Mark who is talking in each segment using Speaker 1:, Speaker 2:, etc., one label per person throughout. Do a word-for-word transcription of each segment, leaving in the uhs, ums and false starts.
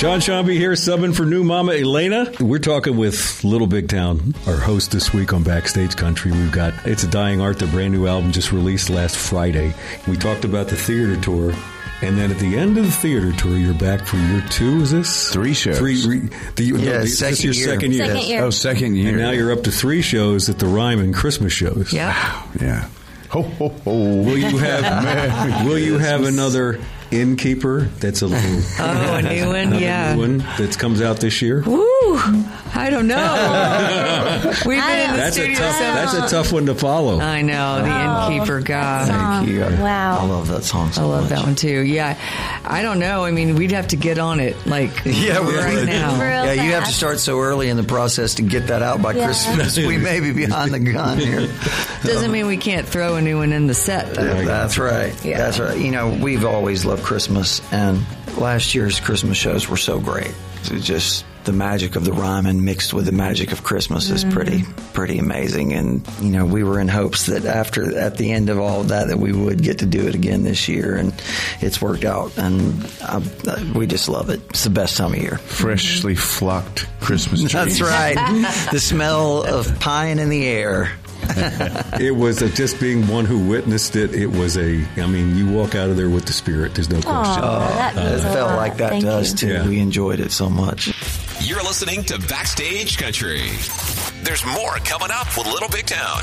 Speaker 1: John Shambi here, subbing for new Mama Elena. We're talking with Little Big Town, our host this week on Backstage Country. We've got It's a Dying Art, the brand new album just released last Friday. We talked about the theater tour. And then at the end of the theater tour, you're back for year two, is this?
Speaker 2: Three shows.
Speaker 1: Three, re, the,
Speaker 2: yeah,
Speaker 1: no,
Speaker 2: second
Speaker 1: this is your
Speaker 2: year.
Speaker 1: second year.
Speaker 3: Second year.
Speaker 2: Oh, second year.
Speaker 1: And now you're up to three shows at the Ryman Christmas shows.
Speaker 3: Yeah.
Speaker 2: Wow. Yeah. Ho, ho, ho.
Speaker 1: Will you have, will you have another Innkeeper that's a little...
Speaker 3: Oh, a new one? Yeah.
Speaker 1: New one that comes out this year?
Speaker 3: Woo! I don't know. We've been in the
Speaker 1: That's a
Speaker 3: studio
Speaker 1: tough.
Speaker 3: so
Speaker 1: That's a tough one to follow.
Speaker 3: I know, the
Speaker 4: Oh.
Speaker 3: Innkeeper, God.
Speaker 4: Thank you.
Speaker 5: Wow.
Speaker 4: I love that song so
Speaker 3: I love
Speaker 4: much.
Speaker 3: that one too. Yeah, I don't know. I mean, we'd have to get on it, like
Speaker 4: Yeah, we
Speaker 3: right
Speaker 4: would.
Speaker 3: now.
Speaker 5: Real
Speaker 4: Yeah, you have to
Speaker 5: fast.
Speaker 4: start so early in the process to get that out by
Speaker 5: Yeah.
Speaker 4: Christmas. We may be behind the gun here.
Speaker 3: Doesn't mean we can't throw a new one in the set, though.
Speaker 4: That's right.
Speaker 3: Yeah.
Speaker 4: That's right. You know, we've always loved Christmas, and last year's Christmas shows were so great. It's just the magic of the Ryman mixed with the magic of Christmas is pretty, pretty amazing. And you know, we were in hopes that after, at the end of all of that, that we would get to do it again this year, and it's worked out. And I, I, we just love it. It's the best time of year.
Speaker 2: Freshly flocked Christmas trees.
Speaker 4: That's right. The smell of pine in the air.
Speaker 1: It was a, just being one who witnessed it. It was a. I mean, you walk out of there with the spirit. There's no question.
Speaker 5: Oh, that
Speaker 4: It
Speaker 5: means a
Speaker 4: felt
Speaker 5: lot.
Speaker 4: like that
Speaker 5: Thank
Speaker 4: to us
Speaker 5: you.
Speaker 4: too.
Speaker 1: Yeah.
Speaker 4: We enjoyed it so much.
Speaker 6: You're listening to Backstage Country. There's more coming up with Little Big Town.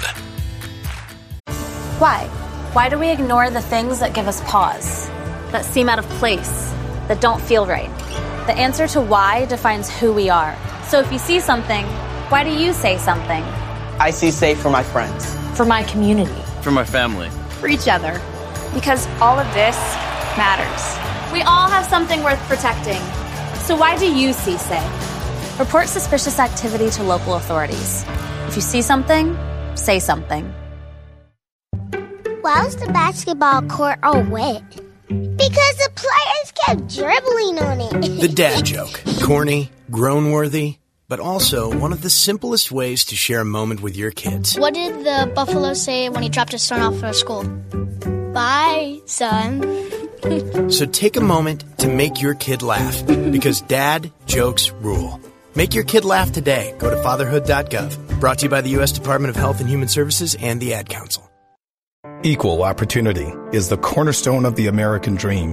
Speaker 5: Why? Why do we ignore the things that give us pause, that seem out of place, that don't feel right? The answer to why defines who we are. So if you see something, why do you say something?
Speaker 7: I see safe for my friends.
Speaker 5: For my community.
Speaker 7: For my family.
Speaker 5: For each other. Because all of this matters. We all have something worth protecting. So why do you see say? Report suspicious activity to local authorities. If you see something, say something.
Speaker 8: Why was the basketball court all wet? Because the players kept dribbling on it.
Speaker 9: The dad joke. Corny, groan-worthy, but also one of the simplest ways to share a moment with your kids.
Speaker 8: What did the buffalo say when he dropped his son off for school? Bye, son.
Speaker 9: So take a moment to make your kid laugh, because dad jokes rule. Make your kid laugh today. Go to fatherhood dot gov. Brought to you by the U S Department of Health and Human Services and the Ad Council.
Speaker 10: Equal opportunity is the cornerstone of the American dream.